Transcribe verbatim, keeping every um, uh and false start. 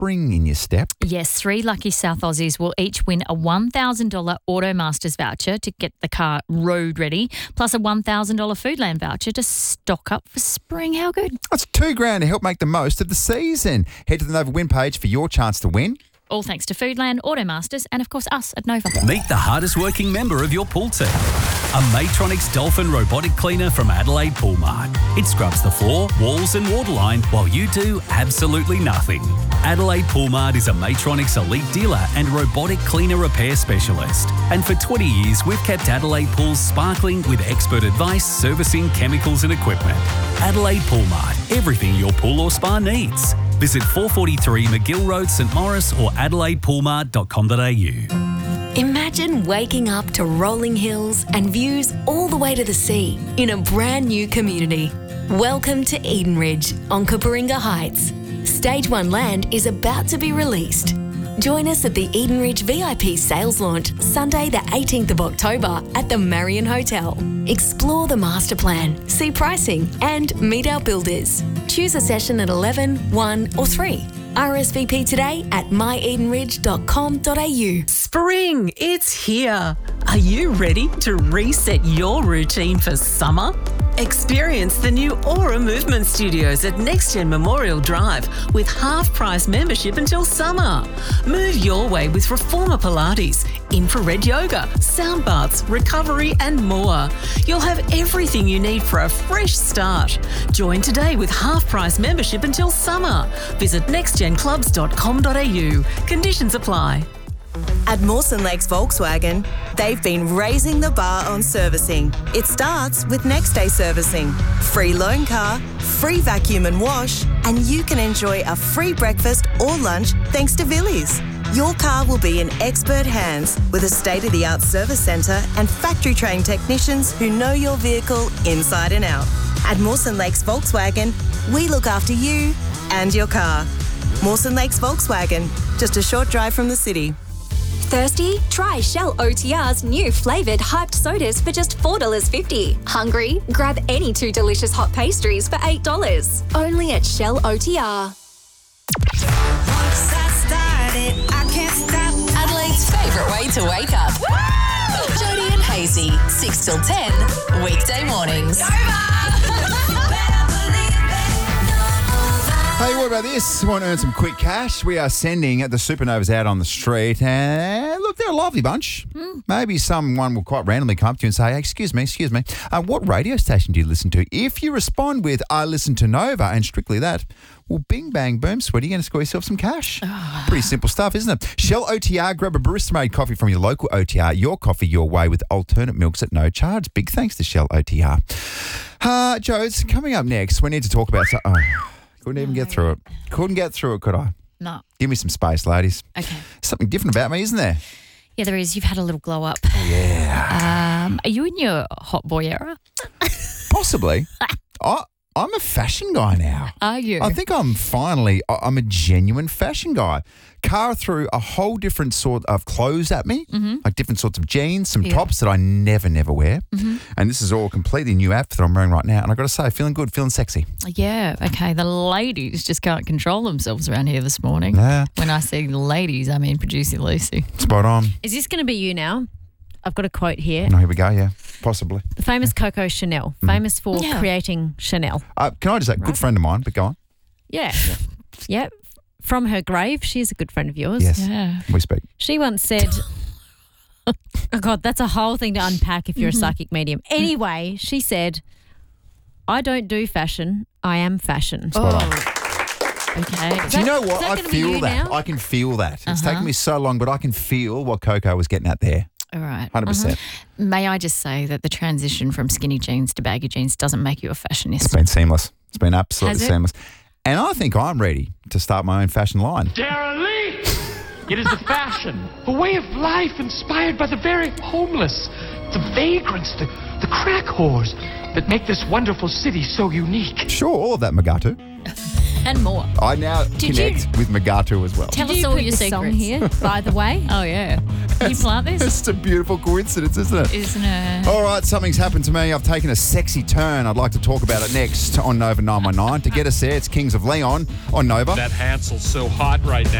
spring in your step. Yes, three lucky South Aussies will each win a one thousand dollars Automasters voucher to get the car road ready, plus a one thousand dollars Foodland voucher to stock up for spring. How good? That's two grand to help make the most of the season. Head to the Nova Win page for your chance to win. All thanks to Foodland, Automasters, and of course us at Nova. Meet the hardest working member of your pool team. A Matronics Dolphin robotic cleaner from Adelaide Pool Mart. It scrubs the floor, walls and waterline while you do absolutely nothing. Adelaide Pool Mart is a Matronics elite dealer and robotic cleaner repair specialist. And for twenty years, we've kept Adelaide pools sparkling with expert advice, servicing, chemicals and equipment. Adelaide Pool Mart. Everything your pool or spa needs. Visit four forty-three McGill Road, St Maurice or adelaide pool mart dot com dot a u. Imagine waking up to rolling hills and views all the way to the sea in a brand new community. Welcome to Eden Ridge on Cooperinga Heights. Stage one land is about to be released. Join us at the Eden Ridge V I P sales launch Sunday the eighteenth of October at the Marion Hotel. Explore the master plan, see pricing and meet our builders. Choose a session at eleven, one or three. R S V P today at my eden ridge dot com dot a u. Spring, it's here. Are you ready to reset your routine for summer? Experience the new Aura Movement Studios at NextGen Memorial Drive with half-price membership until summer. Move your way with Reformer Pilates, infrared yoga, sound baths, recovery and more. You'll have everything you need for a fresh start. Join today with half-price membership until summer. Visit next gen clubs dot com dot a u. Conditions apply. At Mawson Lakes Volkswagen, they've been raising the bar on servicing. It starts with next day servicing, free loan car, free vacuum and wash, and you can enjoy a free breakfast or lunch thanks to Villies. Your car will be in expert hands with a state-of-the-art service centre and factory-trained technicians who know your vehicle inside and out. At Mawson Lakes Volkswagen, we look after you and your car. Mawson Lakes Volkswagen, just a short drive from the city. Thirsty? Try Shell O T R's new flavoured hyped sodas for just four dollars fifty. Hungry? Grab any two delicious hot pastries for eight dollars. Only at Shell O T R. Adelaide's favourite way to wake up. Woo! Jody and Hazy, six till ten, weekday mornings. Hey, what about this? Want to earn some quick cash? We are sending the Supernovas out on the street, and look, they're a lovely bunch. Mm. Maybe someone will quite randomly come up to you and say, hey, excuse me, excuse me, uh, what radio station do you listen to? If you respond with, I listen to Nova, and strictly that, well, bing, bang, boom, sweaty, you're going to score yourself some cash. Oh. Pretty simple stuff, isn't it? Shell O T R, grab a barista-made coffee from your local O T R, your coffee your way with alternate milks at no charge. Big thanks to Shell O T R. Uh, Joe, it's coming up next. We need to talk about... So- oh. Couldn't even get through it. Couldn't get through it, could I? No. Give me some space, ladies. Okay. Something different about me, isn't there? Yeah, there is. You've had a little glow up. Yeah. Um, are you in your hot boy era? Possibly. I, I'm a fashion guy now. Are you? I think I'm finally, I- I'm a genuine fashion guy. Cara threw a whole different sort of clothes at me, mm-hmm. like different sorts of jeans, some Yeah. tops that I never, never wear. Mm-hmm. And this is all completely new outfit that I'm wearing right now. And I got to say, feeling good, feeling sexy. Yeah, okay. The ladies just can't control themselves around here this morning. Yeah. When I say ladies, I mean producer Lucy. Spot on. Is this going to be you now? I've got a quote here. No, here we go, yeah. Possibly. The famous Coco Chanel, Mhm. famous for Yeah. creating Chanel. Uh, can I just say, good friend of mine, but go on. Yeah. Yeah. From her grave, she's a good friend of yours. Yes. Yeah. We speak. She once said, oh God, that's a whole thing to unpack if you're a psychic medium. Anyway, she said, I don't do fashion, I am fashion. Spot on. Okay. Do you know is what? that I gonna be feel you that. now? I can feel that. It's Uh-huh. taken me so long, but I can feel what Coco was getting at there. All right. one hundred percent. May I just say that the transition from skinny jeans to baggy jeans doesn't make you a fashionista? It's been seamless. It's been absolutely Has it? seamless. And I think I'm ready to start my own fashion line. Darren Lee! It is the fashion, a way of life inspired by the very homeless, the vagrants, the, the crack whores that make this wonderful city so unique. Sure, all of that, Magatu. And more. I now Did connect you- with Megatu as well. Tell Did us you all put your this secrets. song here, by the way? Oh, yeah. Did you plant this? It's a beautiful coincidence, isn't it? Isn't it? All right, something's happened to me. I've taken a sexy turn. I'd like to talk about it next on Nova nine one nine. To get us there, it's Kings of Leon on Nova. That Hansel's so hot right now.